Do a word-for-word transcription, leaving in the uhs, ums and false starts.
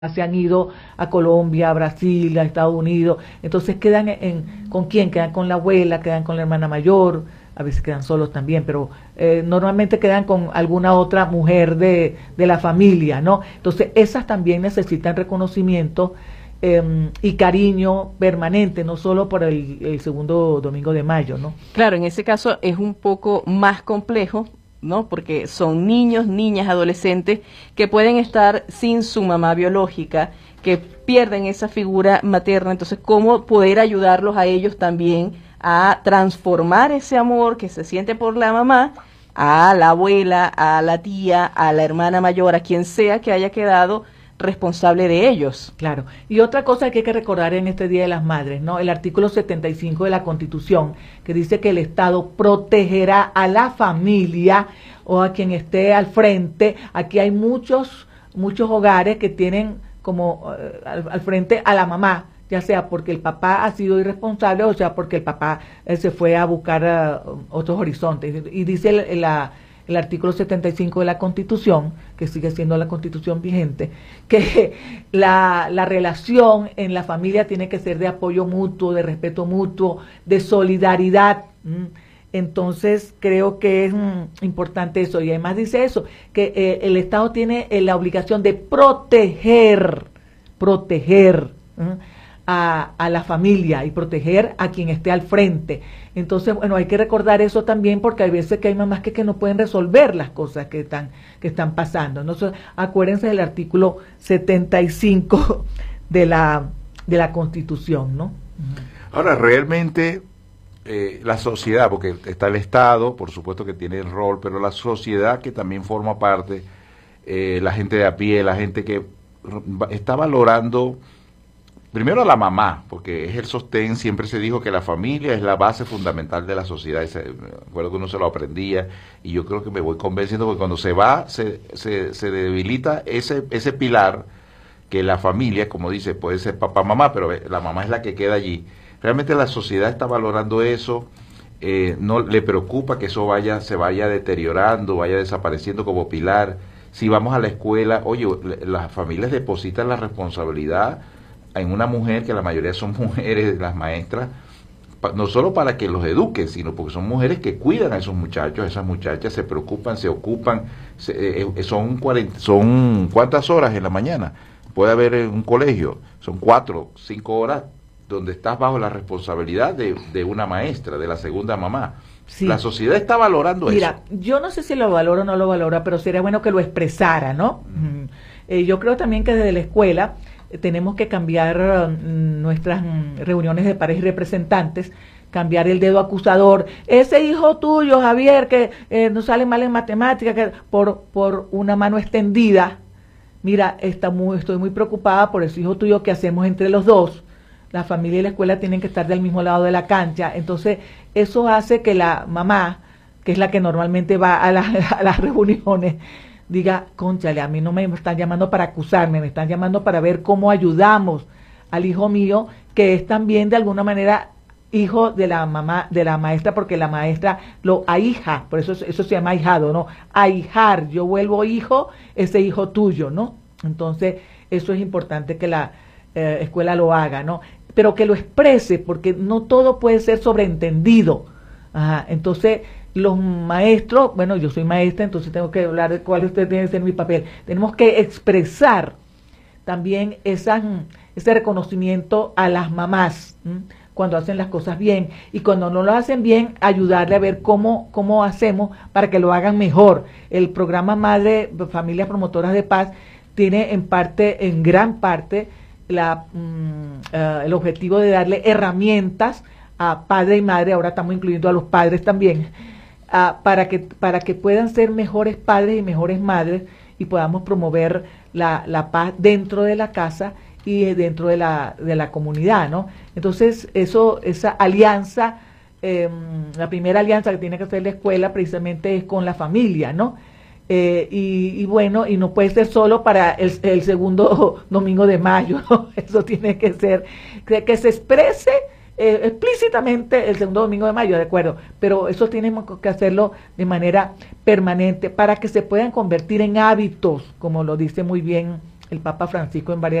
se han ido a Colombia, a Brasil, a Estados Unidos, entonces quedan en, en- ¿con quién? Quedan con la abuela, quedan con la hermana mayor, a veces quedan solos también, pero eh, normalmente quedan con alguna otra mujer de, de la familia, ¿no? Entonces esas también necesitan reconocimiento eh, y cariño permanente, no solo por el, el segundo domingo de mayo, ¿no? Claro, en ese caso es un poco más complejo, ¿no? Porque son niños, niñas, adolescentes que pueden estar sin su mamá biológica, que pierden esa figura materna. Entonces, ¿cómo poder ayudarlos a ellos también a transformar ese amor que se siente por la mamá a la abuela, a la tía, a la hermana mayor, a quien sea que haya quedado responsable de ellos? Claro. Y otra cosa que hay que recordar en este Día de las Madres, ¿no? El artículo setenta y cinco de la Constitución, que dice que el Estado protegerá a la familia o a quien esté al frente. Aquí hay muchos, muchos hogares que tienen como eh, al, al frente a la mamá, ya sea porque el papá ha sido irresponsable o sea porque el papá eh, se fue a buscar uh, otros horizontes. Y dice el, la el artículo setenta y cinco de la Constitución, que sigue siendo la Constitución vigente, que la, la relación en la familia tiene que ser de apoyo mutuo, de respeto mutuo, de solidaridad. ¿m? Entonces creo que es mm, importante eso. Y además dice eso, que eh, el Estado tiene eh, la obligación de proteger, proteger ¿m? a, a la familia y proteger a quien esté al frente. Entonces, bueno, hay que recordar eso también porque hay veces que hay mamás que, que no pueden resolver las cosas que están, que están pasando. Entonces, acuérdense del artículo setenta y cinco de la, de la Constitución, ¿no? Ahora, realmente eh, la sociedad, porque está el Estado, por supuesto que tiene el rol, pero la sociedad que también forma parte, eh, la gente de a pie, la gente que está valorando primero a la mamá, porque es el sostén. Siempre se dijo que la familia es la base fundamental de la sociedad. Ese, me acuerdo que uno se lo aprendía y yo creo que me voy convenciendo porque cuando se va, se, se, se debilita ese, ese pilar que la familia, como dice, puede ser papá, mamá, pero la mamá es la que queda allí. Realmente la sociedad está valorando eso, eh, no le preocupa que eso vaya, se vaya deteriorando, vaya desapareciendo como pilar. Si vamos a la escuela, oye, las familias depositan la responsabilidad en una mujer, que la mayoría son mujeres, las maestras, pa, no solo para que los eduquen, sino porque son mujeres que cuidan a esos muchachos, esas muchachas se preocupan, se ocupan, se, eh, son, cuarenta, son ¿cuántas horas en la mañana? Puede haber en un colegio, son cuatro, cinco horas donde estás bajo la responsabilidad de, de una maestra, de la segunda mamá. Sí. La sociedad está valorando Mira, eso. yo no sé si lo valora o no lo valora, pero sería bueno que lo expresara, ¿no? Mm. Eh, yo creo también que desde la escuela tenemos que cambiar uh, nuestras mm, reuniones de pares y representantes, cambiar el dedo acusador. Ese hijo tuyo, Javier, que eh, no sale mal en matemáticas, que por, por una mano extendida. Mira, está muy, estoy muy preocupada por ese hijo tuyo que hacemos entre los dos. La familia y la escuela tienen que estar del mismo lado de la cancha. Entonces, eso hace que la mamá, que es la que normalmente va a, la, a las reuniones, diga, cónchale, a mí no me están llamando para acusarme, me están llamando para ver cómo ayudamos al hijo mío, que es también de alguna manera hijo de la mamá, de la maestra, porque la maestra lo ahija, por eso eso se llama ahijado, ¿no? Ahijar, yo vuelvo hijo, ese hijo tuyo, ¿no? Entonces, eso es importante que la eh, escuela lo haga, ¿no? Pero que lo exprese, porque no todo puede ser sobreentendido. Ajá, entonces, los maestros, bueno, yo soy maestra, entonces tengo que hablar de cuál usted tiene que ser mi papel. Tenemos que expresar también esa, ese reconocimiento a las mamás, ¿m? Cuando hacen las cosas bien, y cuando no lo hacen bien, ayudarle a ver cómo, cómo hacemos para que lo hagan mejor. El programa Madre Familias Promotoras de Paz tiene en parte, en gran parte, la, mm, uh, el objetivo de darle herramientas a padre y madre, ahora estamos incluyendo a los padres también, uh, para que para que puedan ser mejores padres y mejores madres y podamos promover la, la paz dentro de la casa y dentro de la de la comunidad, ¿no? Entonces, eso esa alianza, eh, la primera alianza que tiene que hacer la escuela precisamente es con la familia, ¿no? Eh, y, y bueno, y no puede ser solo para el, el segundo domingo de mayo, ¿no? Eso tiene que ser, que, que se exprese eh, explícitamente el segundo domingo de mayo, de acuerdo, pero eso tenemos que hacerlo de manera permanente para que se puedan convertir en hábitos, como lo dice muy bien el Papa Francisco en varias